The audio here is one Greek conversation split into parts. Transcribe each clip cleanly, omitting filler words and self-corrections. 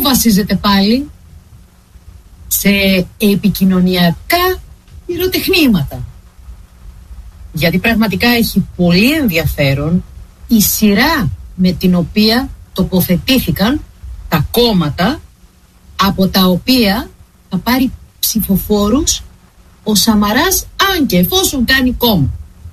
βασίζεται πάλι? Σε επικοινωνιακά πυροτεχνήματα. Γιατί πραγματικά έχει πολύ ενδιαφέρον η σειρά με την οποία τοποθετήθηκαν τα κόμματα από τα οποία θα πάρει ψηφοφόρους ο Σαμαράς, αν και εφόσον κάνει κόμμα.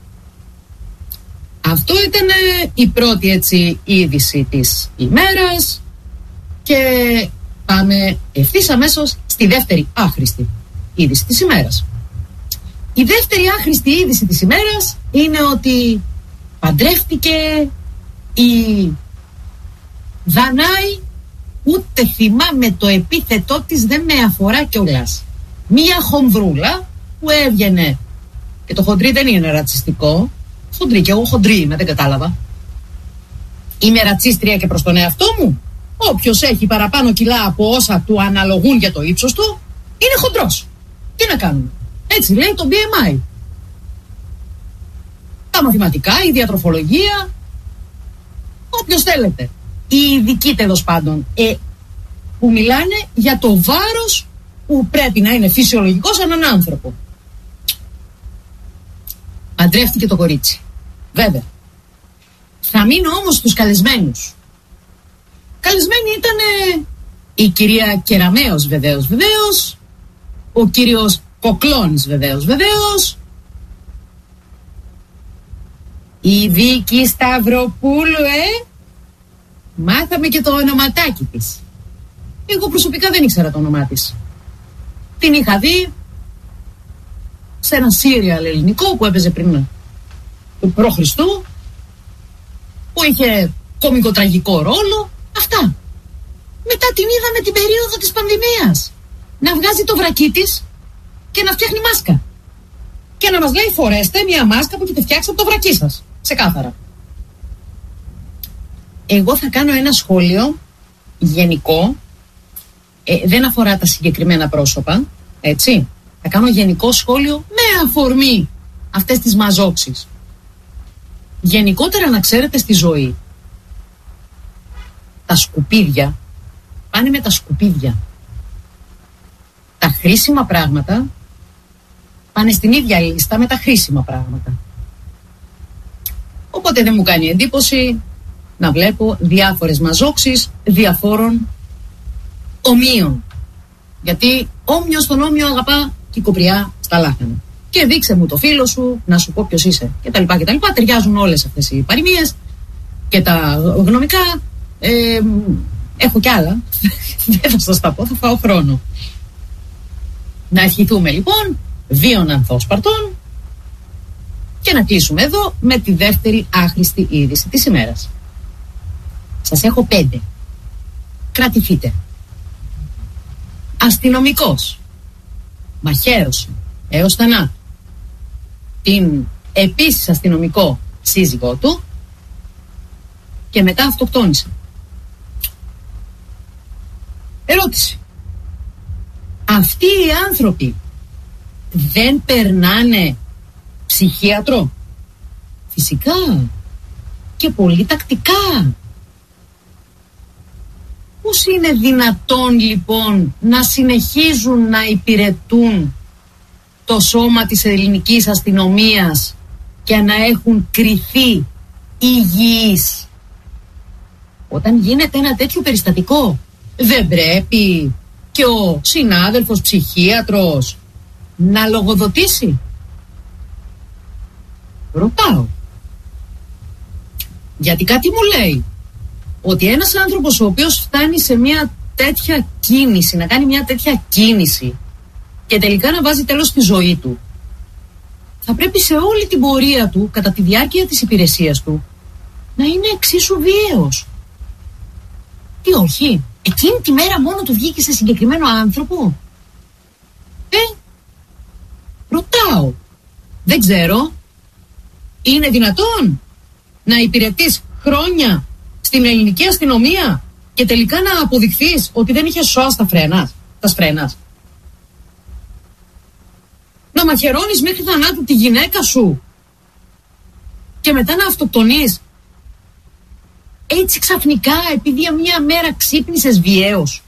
Αυτό ήταν η πρώτη έτσι είδηση της ημέρας και πάμε ευθύς αμέσως στη δεύτερη άχρηστη είδηση της ημέρας. Η δεύτερη άχρηστη είδηση της ημέρας είναι ότι παντρεύτηκε η Δανάη, ούτε θυμάμαι το επίθετό της, δεν με αφορά κιόλας. Μία χονδρούλα που έβγαινε, και το χοντρί δεν είναι ρατσιστικό, χοντρί και εγώ χοντρί είμαι, δεν κατάλαβα. Είμαι ρατσίστρια και προς τον εαυτό μου? Όποιος έχει παραπάνω κιλά από όσα του αναλογούν για το ύψος του είναι χοντρός. Τι να κάνουμε? Έτσι λέει το BMI. Τα μαθηματικά, η διατροφολογία, όποιος θέλετε. Οι ειδικοί τέλος πάντων που μιλάνε για το βάρος που πρέπει να είναι φυσιολογικό σε έναν άνθρωπο. Παντρεύτηκε το κορίτσι. Βέβαια. Θα μείνω όμως στους καλεσμένους. Καλεσμένοι ήταν η κυρία Κεραμέως βεβαίως, ο κύριος Κοκλώνης βεβαίως, η Βίκη Σταυροπούλου, μάθαμε και το ονοματάκι της. Εγώ προσωπικά δεν ήξερα το όνομά της. Την είχα δει σε ένα σύριαλ ελληνικό που έπαιζε πριν του π.Χ., που είχε κωμικοτραγικό ρόλο. Αυτά. Μετά την είδαμε την περίοδο της πανδημίας να βγάζει το βρακί της και να φτιάχνει μάσκα και να μας λέει φορέστε μια μάσκα που έχετε φτιάξει από το βρακί σας. Ξεκάθαρα. Εγώ θα κάνω ένα σχόλιο γενικό, δεν αφορά τα συγκεκριμένα πρόσωπα, έτσι. Θα κάνω γενικό σχόλιο με αφορμή αυτές τις μαζόξεις. Γενικότερα να ξέρετε στη ζωή, τα σκουπίδια πάνε με τα σκουπίδια. Τα χρήσιμα πράγματα πάνε στην ίδια λίστα με τα χρήσιμα πράγματα. Οπότε δεν μου κάνει εντύπωση να βλέπω διάφορες μαζόξεις διαφόρων ομοίων. Γιατί όμοιος τον όμοιο αγαπά και η κοπριά στα λάχανα. Και δείξε μου το φίλο σου, να σου πω ποιος είσαι κτλ. Ταιριάζουν όλες αυτές οι παροιμίες και τα γνωμικά. Έχω κι άλλα. Δεν θα σας τα πω, θα φάω χρόνο. Να ευχηθούμε λοιπόν βίων ανθόσπαρτων και να κλείσουμε εδώ με τη δεύτερη άχρηστη είδηση της ημέρας. Σας έχω 5. Κρατηθείτε. Αστυνομικός μαχαίρωσε έως θανάτου την επίσης αστυνομικό σύζυγό του και μετά αυτοκτόνησε. Ερώτηση. Αυτοί οι άνθρωποι δεν περνάνε ψυχίατρο? Φυσικά. Και πολύ τακτικά. Πώς είναι δυνατόν λοιπόν να συνεχίζουν να υπηρετούν το σώμα της ελληνικής αστυνομίας και να έχουν κριθεί υγιείς? Όταν γίνεται ένα τέτοιο περιστατικό, δεν πρέπει και ο συνάδελφος ψυχίατρος να λογοδοτήσει? Ρωτάω. Γιατί κάτι μου λέει ότι ένας άνθρωπος ο οποίος φτάνει σε μια τέτοια κίνηση, να κάνει μια τέτοια κίνηση και τελικά να βάζει τέλος στη ζωή του, θα πρέπει σε όλη την πορεία του, κατά τη διάρκεια της υπηρεσίας του, να είναι εξίσου βίαιος. Τι όχι? Εκείνη τη μέρα μόνο του βγήκε σε συγκεκριμένο άνθρωπο? Ρωτάω. Δεν ξέρω. Είναι δυνατόν να υπηρετείς χρόνια στην ελληνική αστυνομία και τελικά να αποδειχθείς ότι δεν είχες σώα στα σφρένας? Να μαχαιρώνεις μέχρι θανάτου τη γυναίκα σου και μετά να αυτοκτονείς έτσι ξαφνικά επειδή μια μέρα ξύπνησες βιαίος?